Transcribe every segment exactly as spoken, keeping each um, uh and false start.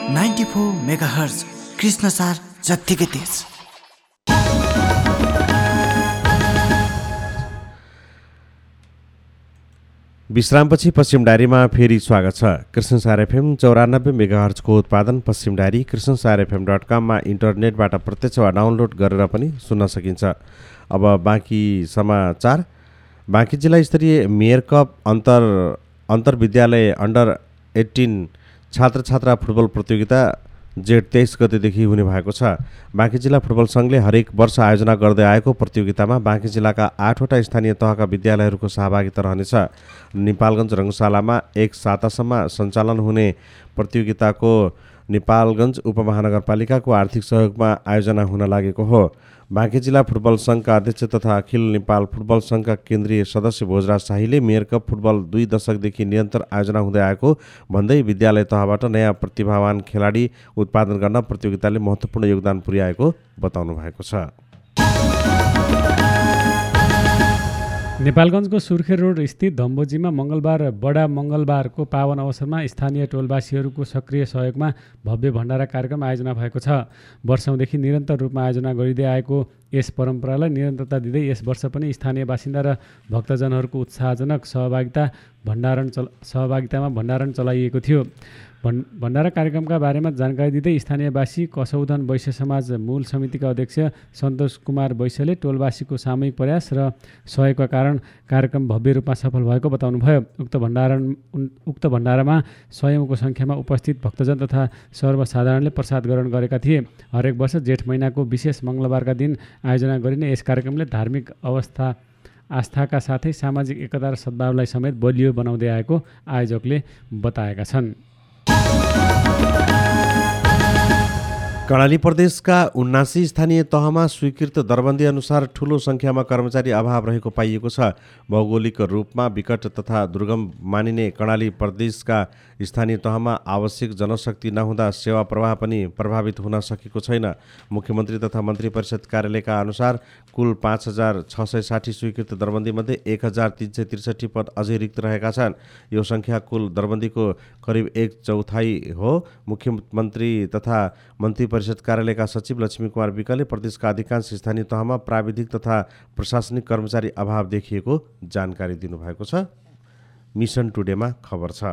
Ninety four mega hertz Krishnasar जत्तिकै तेज। विश्रामपछि पश्चिम डायरीमा फेरि स्वागत छ। कृष्णसार एफएम चौरानब्बे मेगा हर्जको उत्पादन पश्चिम डायरी कृष्णसार एफएम डट कममा इन्टरनेटबाट प्रत्यक्ष वा डाउनलोड गरेर पनि सुन्न सकिन्छ। अब बाँकी समाचार। बाँकी जिल्ला स्तरीय मेयर कप अन्तर अन्तर विद्यालय अन्डर एट्टिन छात्र छात्रा फुटबल प्रतियोगिता जेठ तेइस गतेदेखि हुने भएको छ। बाँकी जिल्ला फुटबल सङ्घले हरेक वर्ष आयोजना गर्दै आएको प्रतियोगितामा बाँकी जिल्लाका आठवटा स्थानीय तहका विद्यालयहरूको सहभागिता रहनेछ। नेपालगञ्ज रङ्गशालामा एक सातासम्म सञ्चालन हुने प्रतियोगिताको नेपालगञ्ज उपमहानगरपालिकाको आर्थिक सहयोगमा आयोजना हुन लागेको हो। बाँकी जिल्ला फुटबल सङ्घका अध्यक्ष तथा अखिल नेपाल फुटबल सङ्घका केन्द्रीय सदस्य भोजराज शाहीले मेयर कप फुटबल दुई दशकदेखि निरन्तर आयोजना हुँदै आएको भन्दै विद्यालय तहबाट नयाँ प्रतिभावान खेलाडी उत्पादन गर्न प्रतियोगिताले महत्त्वपूर्ण योगदान पुर्याएको बताउनु भएको छ। नेपालगञ्जको सुर्खेत रोड स्थित धम्बोजीमा मङ्गलबार बडा मङ्गलबारको पावन अवसरमा स्थानीय टोलवासीहरूको सक्रिय सहयोगमा भव्य भण्डारा कार्यक्रम आयोजना भएको छ। वर्षौँदेखि निरन्तर रूपमा आयोजना गरिँदै आएको यस परम्परालाई निरन्तरता दिँदै यस वर्ष पनि स्थानीय बासिन्दा र भक्तजनहरूको उत्साहजनक सहभागिता भण्डारण चल सहभागितामा भण्डारण चलाइएको थियो। भन् भण्डारा कार्यक्रमका बारेमा जानकारी दिँदै स्थानीयवासी कसौधन वैश्य समाज मूल समितिका अध्यक्ष सन्तोष कुमार वैश्यले टोलवासीको सामूहिक प्रयास र सहयोगका कारण कार्यक्रम भव्य रूपमा सफल भएको बताउनुभयो। उक्त भण्डारण उक्त भण्डारामा सयौँको सङ्ख्यामा उपस्थित भक्तजन तथा सर्वसाधारणले प्रसाद ग्रहण गरेका थिए। हरेक वर्ष जेठ महिनाको विशेष मङ्गलबारका दिन आयोजना गरिने यस कार्यक्रमले धार्मिक अवस्था आस्थाका साथै सामाजिक एकता र सद्भावलाई समेत बलियो बनाउँदै आएको आयोजकले बताएका छन्। कर्णाली प्रदेशका उन्नासी स्थानीय तहमा स्वीकृत दरबन्दी अनुसार ठूलो सङ्ख्यामा कर्मचारी अभाव रहेको पाइएको छ। भौगोलिक रूपमा विकट तथा दुर्गम मानिने कर्णाली प्रदेशका स्थानीय तहमा आवश्यक जनशक्ति नहुँदा सेवा प्रवाह पनि प्रभावित हुन सकेको छैन। मुख्यमन्त्री तथा मन्त्री परिषद कार्यालयका अनुसार कुल पाँच हजार छ सय साठी स्वीकृत दरबन्दीमध्ये एक हजार तिन सय त्रिसठी पद अझै रिक्त रहेका छन्। यो सङ्ख्या कुल दरबन्दीको करिब एक चौथाइ हो। मुख्यमन्त्री तथा मन्त्री परिषद कार्यालयका सचिव लक्ष्मी कुमार विकले प्रदेशका अधिकांश स्थानीय तहमा प्राविधिक तथा प्रशासनिक कर्मचारी अभाव देखिएको जानकारी दिनुभएको छ। मिसन टुडेमा खबर छ।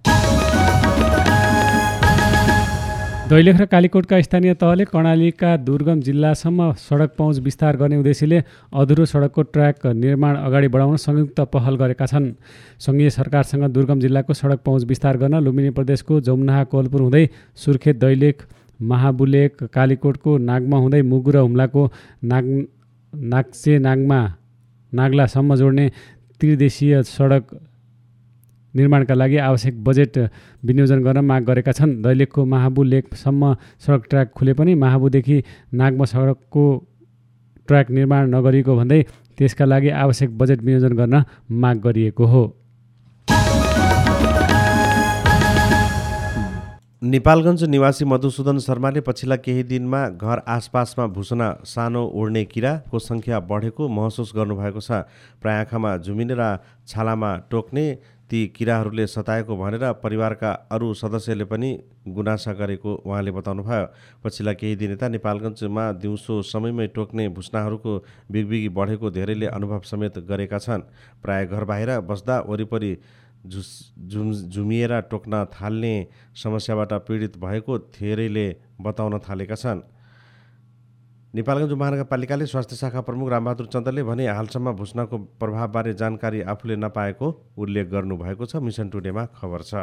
दैलेख र कालीकोटका स्थानीय तहले कर्णालीका दुर्गम जिल्लासम्म सडक पहुँच विस्तार गर्ने उद्देश्यले अधुरो सडकको ट्र्याक निर्माण अगाडि बढाउन संयुक्त पहल गरेका छन्। सङ्घीय सरकारसँग दुर्गम जिल्लाको सडक पहुँच विस्तार गर्न लुम्बिनी प्रदेशको जमुनाहा कोलपुर हुँदै सुर्खेत दैलेख महाबुलेक कालीकोटको नागमा हुँदै मुगु र हुम्लाको नाग नाग्से नागमा नाग्लासम्म जोड्ने त्रिदेशीय सडक निर्माणका लागि आवश्यक बजेट विनियोजन गर्न माग गरेका छन्। दैलेखको महाबु लेकसम्म सडक ट्र्याक खुले पनि महाबुदेखि नागमा सडकको ट्र्याक निर्माण नगरिएको भन्दै त्यसका लागि आवश्यक बजेट विनियोजन गर्न माग गरिएको हो। नेपालगञ्ज निवासी मधुसूदन शर्माले पछिल्ला केही दिनमा घर आसपासमा भुसुना सानो उड्ने किराको सङ्ख्या बढेको महसुस गर्नुभएको छ। प्राय आँखामा झुमिने र छालामा टोक्ने ती किराहरूले सताएको भनेर परिवारका अरू सदस्यले पनि गुनासा गरेको उहाँले बताउनुभयो। पछिल्ला केही दिन यता नेपालगञ्जमा दिउँसो समयमै टोक्ने भुस्नाहरूको बिगबिगी बढेको धेरैले अनुभव समेत गरेका छन्। प्राय घर बाहिर बस्दा वरिपरि झुस झुम झुमिएर टोक्न थाल्ने समस्याबाट पीडित भएको धेरैले बताउन थालेका छन्। नेपालगञ्ज महानगरपालिकाले स्वास्थ्य शाखा प्रमुख रामबहादुर चन्दले भने हालसम्म भुस्नाको प्रभावबारे जानकारी आफूले नपाएको उल्लेख गर्नुभएको छ। मिसन टुडेमा खबर छ।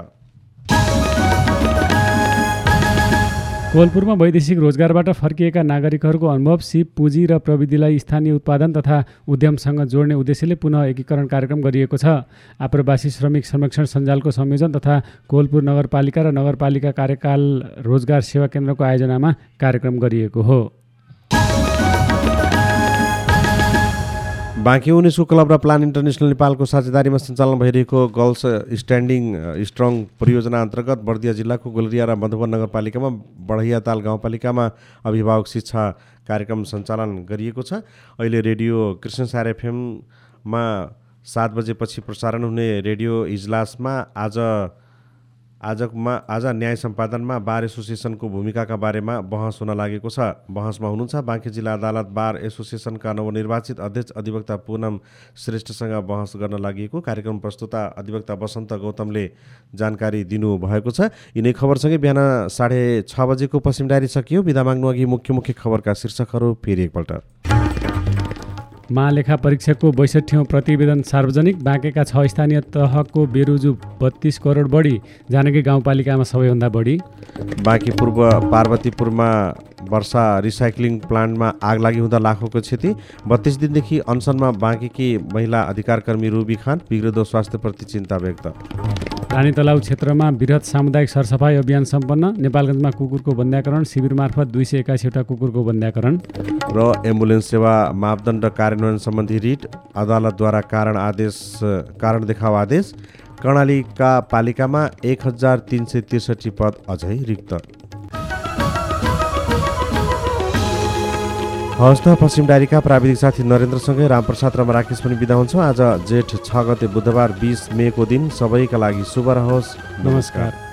कोलपुरमा वैदेशिक रोजगारबाट फर्किएका नागरिकहरूको अनुभव, सिप, पुँजी र प्रविधिलाई स्थानीय उत्पादन तथा उद्यमसँग जोड्ने उद्देश्यले पुनः एकीकरण कार्यक्रम गरिएको छ। आप्रवासी श्रमिक संरक्षण सञ्जालको संयोजन तथा कोलपुर नगरपालिका र नगरपालिका कार्यकाल रोजगार सेवा केन्द्रको आयोजनामा कार्यक्रम गरिएको हो। बाँकी युनेस्को क्लब र प्लान इन्टरनेसनल नेपालको साझेदारीमा सञ्चालन भइरहेको गर्ल्स स्ट्यान्डिङ स्ट्रङ परियोजना अन्तर्गत बर्दिया जिल्लाको गोलरिया र मधुवन नगरपालिकामा बढैयाताल गाउँपालिकामा अभिभावक शिक्षा कार्यक्रम सञ्चालन गरिएको छ। अहिले रेडियो कृष्णसार एफएममा सात बजेपछि प्रसारण हुने रेडियो इजलासमा आज आजमा आज न्याय सम्पादनमा बार एसोसिएसनको भूमिकाका बारेमा बहस हुन लागेको छ। बहसमा हुनुहुन्छ बाँके जिल्ला अदालत बार एसोसिएसनका नवनिर्वाचित अध्यक्ष अधिवक्ता पूनम श्रेष्ठसँग बहस गर्न लागि कार्यक्रम प्रस्तुता अधिवक्ता वसन्त गौतमले जानकारी दिनुभएको छ। यिनै खबरसँगै बिहान साढे छ बजेको पश्चिम डायरी सकियो। बिदा माग्नु अघि मुख्य मुख्य खबरका शीर्षकहरू फेरि एकपल्ट। महालेखा परीक्षाको बैसठीौँ प्रतिवेदन सार्वजनिक। बाँकेका छ स्थानीय तहको बेरुजु बत्तीस करोड बढी। जानकी गाउँपालिकामा सबैभन्दा बढी। बाँके पूर्व पार्वतीपुरमा वर्षा रिसाइक्लिङ प्लान्टमा आग लागि हुँदा लाखौँको क्षति। बत्तीस दिनदेखि अनसनमा बाँकेकी महिला अधिकारकर्मी रुबी खान बिग्रदो स्वास्थ्यप्रति चिन्ता व्यक्त। रानी तलाउ क्षेत्रमा वृहत सामुदायिक सरसफाई अभियान सम्पन्न। नेपालगञ्जमा कुकुरको बन्ध्याकरण शिविर मार्फत दुई सय एकासीवटा कुकुरको बन्ध्याकरण। र एम्बुलेन्स सेवा मापदण्ड कार्यान्वयन सम्बन्धी रिट अदालतद्वारा कारण आदेश कारण देखाउ आदेश। कर्णालीका पालिकामा एक हजार तिन सय त्रिसठी पद अझै रिक्त। हवस् त पश्चिम डायरीका प्राविधिक साथी नरेन्द्रसँगै रामप्रसाद र म राकेश पनि बिदा हुन्छौँ। आज जेठ छ गते बुधबार बिस मेको दिन सबैका लागि शुभ रहोस्। नमस्कार।